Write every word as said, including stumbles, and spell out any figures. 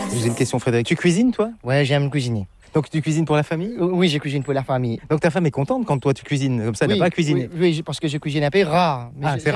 J'ai une question, Frédéric. Tu cuisines, toi? Ouais, j'aime cuisiner. Donc tu cuisines pour la famille? Oui, je cuisine pour la famille. Donc ta femme est contente quand toi tu cuisines, comme ça, elle oui, n'a pas à cuisiner. Oui, oui, parce que je cuisine un peu rare. Mais Ah, je- c'est